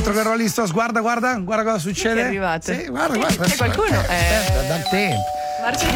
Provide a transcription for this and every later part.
Altro che Rolling Stones, guarda cosa succede. È arrivato. Sì, guarda. C'è qualcuno? Dal tempo. Martedì.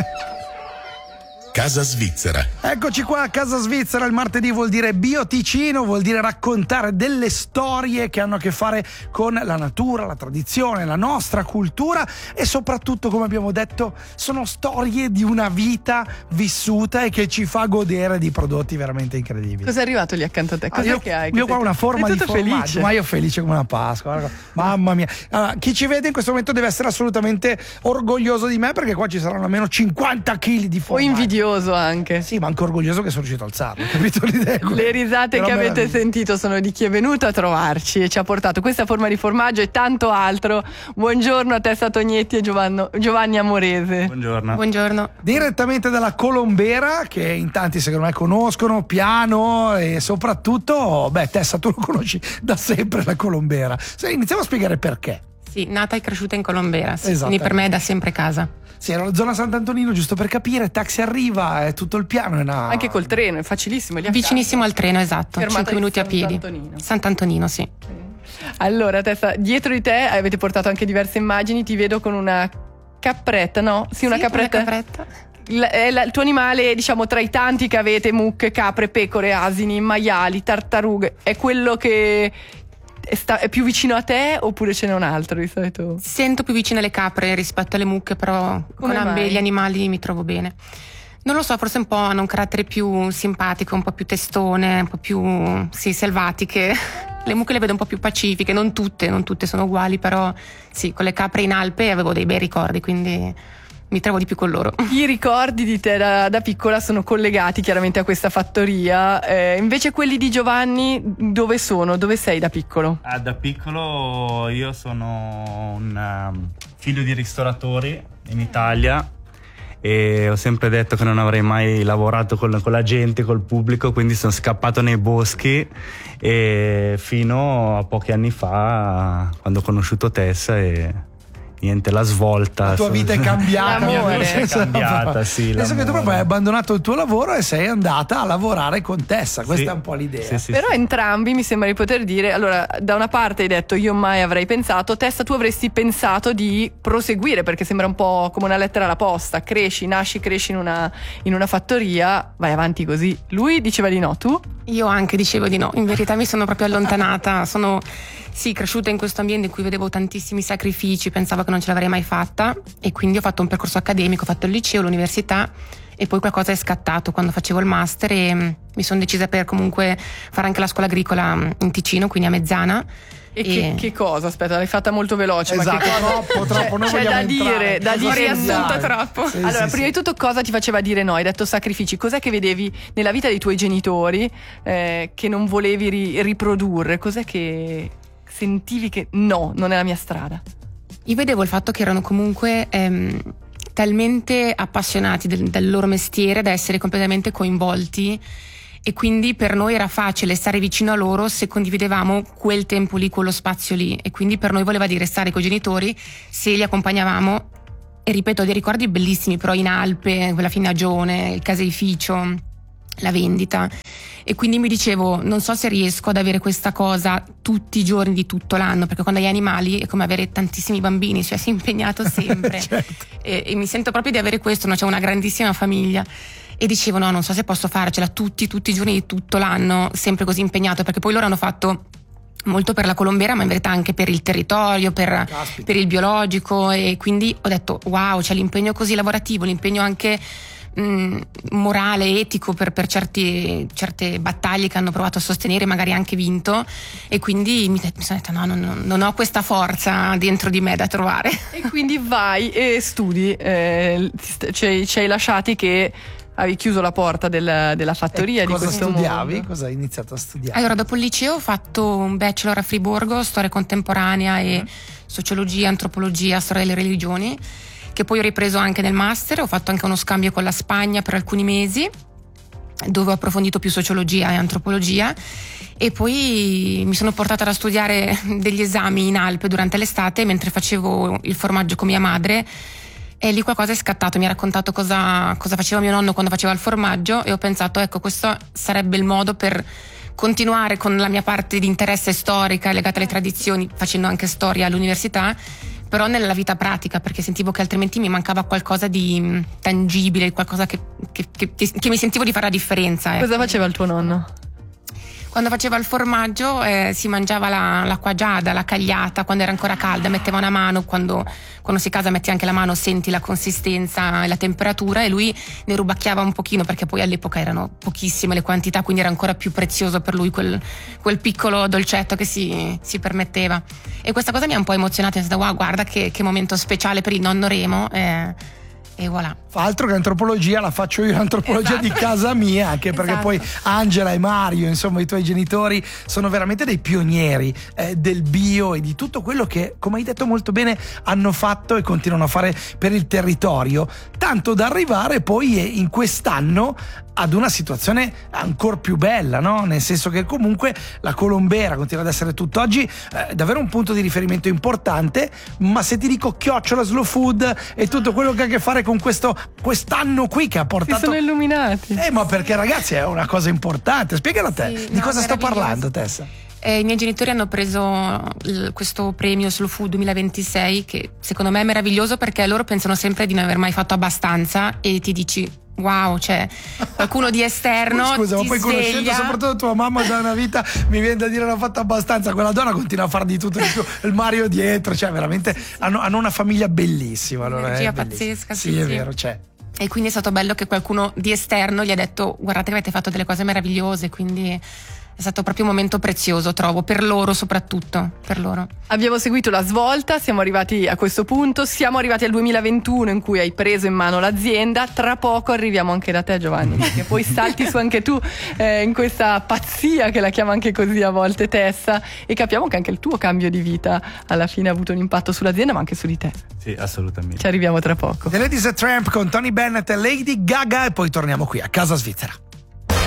Casa Svizzera. Eccoci qua a Casa Svizzera. Il martedì vuol dire bioticino, vuol dire raccontare delle storie che hanno a che fare con la natura, la tradizione, la nostra cultura e soprattutto, come abbiamo detto, sono storie di una vita vissuta e che ci fa godere di prodotti veramente incredibili. Cos'è arrivato lì accanto a te? Cos'è che hai? Io qua ho una forma Sei di tutto formaggio, felice. ma io felice come una Pasqua. Guarda. Mamma mia. Allora, chi ci vede in questo momento deve essere assolutamente orgoglioso di me, perché qua ci saranno almeno 50 kg di O formaggio. invidioso anche. Sì, ma anche orgoglioso che sono riuscito a alzarlo, capito l'idea? Le risate Però che avete meraviglia. sentito sono di chi è venuto a trovarci e ci ha portato questa forma di formaggio e tanto altro. Buongiorno a Tessa Tognetti e Giovanni Amorese. Buongiorno. Direttamente dalla Colombera, che in tanti secondo me conoscono, piano e soprattutto, Tessa, tu lo conosci da sempre la Colombera. Iniziamo a spiegare perché. Sì, nata e cresciuta in Colombera, sì, Esatto. quindi per me è da sempre casa. Sì, era la zona Sant'Antonino, giusto per capire, taxi arriva, è tutto il piano. È una... Anche col treno, è facilissimo. È lì a Vicinissimo casa. al treno, esatto, Fermata 5 minuti a di piedi. Sant'Antonino. Sant'Antonino, sì. Allora, Tessa, dietro di te avete portato anche diverse immagini, ti vedo con una capretta, no? Sì, una capretta. È il tuo animale, diciamo, tra i tanti che avete: mucche, capre, pecore, asini, maiali, tartarughe. È quello che è più vicino a te oppure ce n'è un altro di solito? Sento più vicine alle capre rispetto alle mucche, però Come con mai? gli animali mi trovo bene. Non lo so, forse un po' hanno un carattere più simpatico, un po' più testone, un po' più selvatiche. Le mucche le vedo un po' più pacifiche, non tutte sono uguali, però sì, con le capre in Alpe avevo dei bei ricordi, quindi mi trovo di più con loro. I ricordi di te da piccola sono collegati chiaramente a questa fattoria, invece quelli di Giovanni dove sono? Dove sei da piccolo? Da piccolo io sono un figlio di ristoratori in Italia e ho sempre detto che non avrei mai lavorato con la gente, col pubblico, quindi sono scappato nei boschi e fino a pochi anni fa, quando ho conosciuto Tessa, e niente, la svolta. La tua vita è cambiata. La mia vita è L'amore. cambiata, sì. Adesso che tu l'amore. proprio hai abbandonato il tuo lavoro e sei andata a lavorare con Tessa, questa Sì. è un po' l'idea. Sì, sì, Però sì. entrambi mi sembra di poter dire, allora, da una parte hai detto io mai avrei pensato, Tessa tu avresti pensato di proseguire, perché sembra un po' come una lettera alla posta: nasci, cresci in una fattoria, vai avanti così. Lui diceva di no, tu? Io anche dicevo di no, in verità mi sono proprio allontanata, sono cresciuta in questo ambiente in cui vedevo tantissimi sacrifici, pensavo che non ce l'avrei mai fatta e quindi ho fatto un percorso accademico, ho fatto il liceo, l'università e poi qualcosa è scattato quando facevo il master e mi sono decisa per comunque fare anche la scuola agricola in Ticino, quindi a Mezzana. E che cosa? Aspetta, l'hai fatta molto veloce. Esatto, ma che cosa? troppo, noi c'è vogliamo da dire, entrare. da Cosa dire. Ho riassunto Esatto. troppo. Sì, Allora, sì, prima di tutto, cosa ti faceva dire no? Hai detto sacrifici. Cos'è che vedevi nella vita dei tuoi genitori che non volevi riprodurre? Cos'è che sentivi che no, non è la mia strada? Io vedevo il fatto che erano comunque talmente appassionati del loro mestiere da essere completamente coinvolti e quindi per noi era facile stare vicino a loro se condividevamo quel tempo lì, quello spazio lì, e quindi per noi voleva dire stare con i genitori se li accompagnavamo. E ripeto, dei ricordi bellissimi però in Alpe, quella finnagione, il caseificio, la vendita, e quindi mi dicevo non so se riesco ad avere questa cosa tutti i giorni di tutto l'anno, perché quando hai animali è come avere tantissimi bambini, cioè sei impegnato sempre. Certo. E mi sento proprio di avere questo, no? C'è una grandissima famiglia e dicevo no, non so se posso farcela tutti i giorni di tutto l'anno sempre così impegnato, perché poi loro hanno fatto molto per la Colombera ma in verità anche per il territorio, per il biologico, e quindi ho detto wow, c'è l'impegno così lavorativo, l'impegno anche morale, etico per certe battaglie che hanno provato a sostenere, magari anche vinto, e quindi mi sono detto no, non ho questa forza dentro di me da trovare. E quindi vai e studi, ci hai lasciati che avevi chiuso la porta della fattoria di cosa questo studiavi? mondo. Cosa hai iniziato a studiare? Allora, dopo il liceo ho fatto un bachelor a Friburgo, storia contemporanea e sociologia, antropologia, storia delle religioni, che poi ho ripreso anche nel master. Ho fatto anche uno scambio con la Spagna per alcuni mesi, dove ho approfondito più sociologia e antropologia, e poi mi sono portata a studiare degli esami in Alpe durante l'estate mentre facevo il formaggio con mia madre, e lì qualcosa è scattato. Mi ha raccontato cosa faceva mio nonno quando faceva il formaggio e ho pensato ecco, questo sarebbe il modo per continuare con la mia parte di interesse storica legata alle tradizioni, facendo anche storia all'università, però nella vita pratica, perché sentivo che altrimenti mi mancava qualcosa di tangibile, qualcosa che mi sentivo di fare la differenza. Cosa faceva il tuo nonno? Quando faceva il formaggio si mangiava l'acqua giada, la cagliata, quando era ancora calda, metteva una mano, quando si casa metti anche la mano, senti la consistenza e la temperatura, e lui ne rubacchiava un pochino, perché poi all'epoca erano pochissime le quantità, quindi era ancora più prezioso per lui quel piccolo dolcetto che si permetteva. E questa cosa mi ha un po' emozionata, mi è stata wow, guarda che momento speciale per il nonno Remo, e voilà. Fa altro che antropologia, la faccio io l'antropologia di casa mia, anche perché poi Angela e Mario, insomma i tuoi genitori, sono veramente dei pionieri del bio e di tutto quello che, come hai detto molto bene, hanno fatto e continuano a fare per il territorio, tanto da arrivare poi in quest'anno ad una situazione ancora più bella, no? Nel senso che comunque la Colombera continua ad essere tutt'oggi davvero un punto di riferimento importante, ma se ti dico chiocciola slow food e tutto quello che ha a che fare con quest'anno qui che ha portato... Si sono illuminati. Ma perché ragazzi è una cosa importante, spiegalo a te, di cosa sto parlando, Tessa? I miei genitori hanno preso questo premio Slow Food 2026, che secondo me è meraviglioso, perché loro pensano sempre di non aver mai fatto abbastanza, e ti dici wow, c'è qualcuno di esterno. Scusa, ma ti poi sveglia. conoscendo soprattutto tua mamma da una vita, mi viene da dire non ho fatto abbastanza, quella donna continua a fare di tutto di più, il Mario dietro, cioè veramente hanno una famiglia bellissima, allora energia è pazzesca, sì, è vero, c'è. E quindi è stato bello che qualcuno di esterno gli ha detto guardate che avete fatto delle cose meravigliose, quindi è stato proprio un momento prezioso, trovo, per loro soprattutto, per loro. Abbiamo seguito la svolta, siamo arrivati a questo punto, siamo arrivati al 2021 in cui hai preso in mano l'azienda, tra poco arriviamo anche da te Giovanni, perché poi salti su anche tu in questa pazzia che la chiama anche così a volte Tessa, e capiamo che anche il tuo cambio di vita alla fine ha avuto un impatto sull'azienda ma anche su di te. Sì, assolutamente. Ci arriviamo tra poco. The Ladies a Tramp con Tony Bennett e Lady Gaga, e poi torniamo qui a Casa Svizzera.